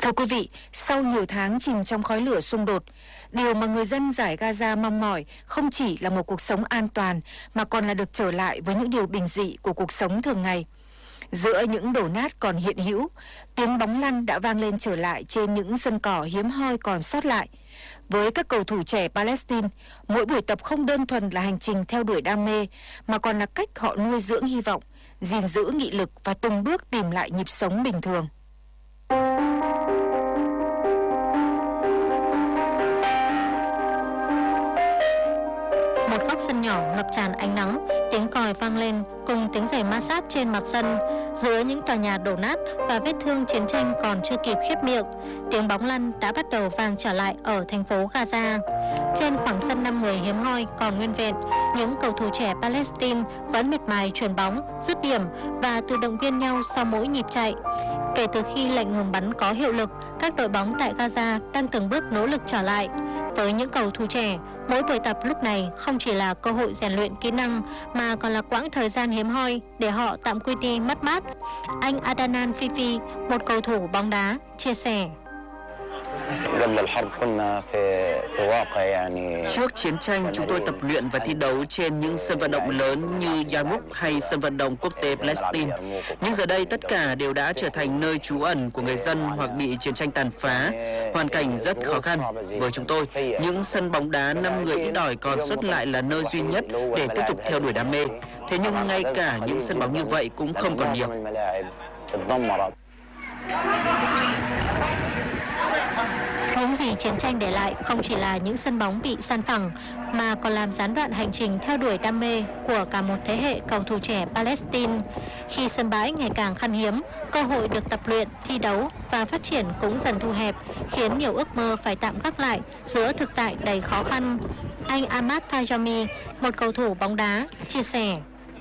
Thưa quý vị, sau nhiều tháng chìm trong khói lửa xung đột, điều mà người dân giải Gaza mong mỏi không chỉ là một cuộc sống an toàn mà còn là được trở lại với những điều bình dị của cuộc sống thường ngày. Giữa những đổ nát còn hiện hữu, tiếng bóng lăn đã vang lên trở lại trên những sân cỏ hiếm hoi còn sót lại. Với các cầu thủ trẻ Palestine, mỗi buổi tập không đơn thuần là hành trình theo đuổi đam mê, mà còn là cách họ nuôi dưỡng hy vọng, gìn giữ nghị lực và từng bước tìm lại nhịp sống bình thường. Một góc sân nhỏ ngập tràn ánh nắng, tiếng còi vang lên cùng tiếng giày ma sát trên mặt sân. Giữa những tòa nhà đổ nát và vết thương chiến tranh còn chưa kịp khép miệng, tiếng bóng lăn đã bắt đầu vang trở lại ở thành phố Gaza. Trên khoảng sân 5 người hiếm hoi còn nguyên vẹn, những cầu thủ trẻ Palestine vẫn miệt mài chuyền bóng, dứt điểm và tự động viên nhau sau mỗi nhịp chạy. Kể từ khi lệnh ngừng bắn có hiệu lực, các đội bóng tại Gaza đang từng bước nỗ lực trở lại. Với những cầu thủ trẻ, mỗi buổi tập lúc này không chỉ là cơ hội rèn luyện kỹ năng mà còn là quãng thời gian hiếm hoi để họ tạm quên đi mất mát. Anh Adnan Fifi, một cầu thủ bóng đá, chia sẻ. Trước chiến tranh, chúng tôi tập luyện và thi đấu trên những sân vận động lớn như Yarmouk hay sân vận động quốc tế Palestine. Nhưng giờ đây tất cả đều đã trở thành nơi trú ẩn của người dân hoặc bị chiến tranh tàn phá. Hoàn cảnh rất khó khăn. Với chúng tôi, những sân bóng đá 5 người ít ỏi còn xuất lại là nơi duy nhất để tiếp tục theo đuổi đam mê. Thế nhưng ngay cả những sân bóng như vậy cũng không còn nhiều. Những gì chiến tranh để lại không chỉ là những sân bóng bị san phẳng mà còn làm gián đoạn hành trình theo đuổi đam mê của cả một thế hệ cầu thủ trẻ Palestine. Khi sân bãi ngày càng khan hiếm, cơ hội được tập luyện, thi đấu và phát triển cũng dần thu hẹp, khiến nhiều ước mơ phải tạm gác lại giữa thực tại đầy khó khăn. Anh Ahmad Fajami, một cầu thủ bóng đá, chia sẻ.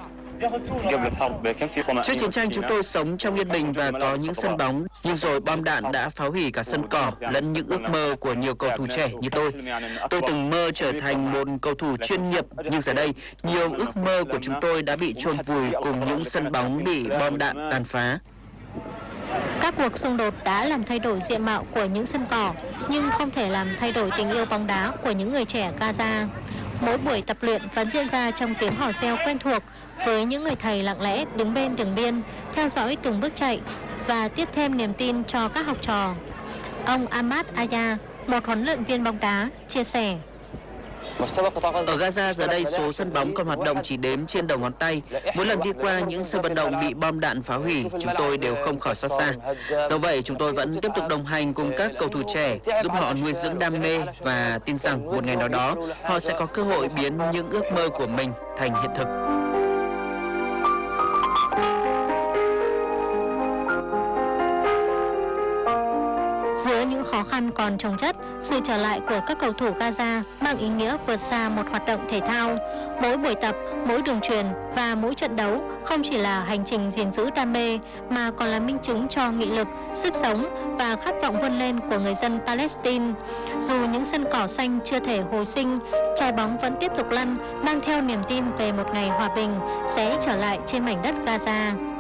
Trước chiến tranh chúng tôi sống trong yên bình và có những sân bóng, nhưng rồi bom đạn đã phá hủy cả sân cỏ lẫn những ước mơ của nhiều cầu thủ trẻ như tôi. Tôi từng mơ trở thành một cầu thủ chuyên nghiệp, nhưng giờ đây nhiều ước mơ của chúng tôi đã bị chôn vùi cùng những sân bóng bị bom đạn tàn phá. Các cuộc xung đột đã làm thay đổi diện mạo của những sân cỏ, nhưng không thể làm thay đổi tình yêu bóng đá của những người trẻ Gaza. Mỗi buổi tập luyện vẫn diễn ra trong tiếng hò reo quen thuộc, với những người thầy lặng lẽ đứng bên đường biên, theo dõi từng bước chạy và tiếp thêm niềm tin cho các học trò. Ông Ahmad Aya, một huấn luyện viên bóng đá, chia sẻ. Ở Gaza giờ đây số sân bóng còn hoạt động chỉ đếm trên đầu ngón tay. Mỗi lần đi qua những sân vận động bị bom đạn phá hủy, chúng tôi đều không khỏi xót xa. Do vậy, chúng tôi vẫn tiếp tục đồng hành cùng các cầu thủ trẻ, giúp họ nuôi dưỡng đam mê và tin rằng một ngày nào đó họ sẽ có cơ hội biến những ước mơ của mình thành hiện thực. Giữa những khó khăn còn chồng chất, sự trở lại của các cầu thủ Gaza mang ý nghĩa vượt xa một hoạt động thể thao. Mỗi buổi tập, mỗi đường chuyền và mỗi trận đấu không chỉ là hành trình gìn giữ đam mê mà còn là minh chứng cho nghị lực, sức sống và khát vọng vươn lên của người dân Palestine. Dù những sân cỏ xanh chưa thể hồi sinh, trái bóng vẫn tiếp tục lăn, mang theo niềm tin về một ngày hòa bình sẽ trở lại trên mảnh đất Gaza.